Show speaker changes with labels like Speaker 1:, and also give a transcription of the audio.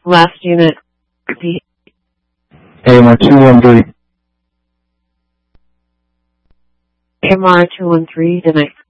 Speaker 1: Last unit. Repeat.
Speaker 2: AMR 213.
Speaker 1: AMR 213, good night.